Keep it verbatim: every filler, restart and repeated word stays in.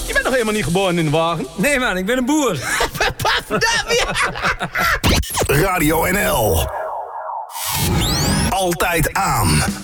Je bent nog helemaal niet geboren in de wagen. Nee man, ik ben een boer. Radio N L. Altijd aan.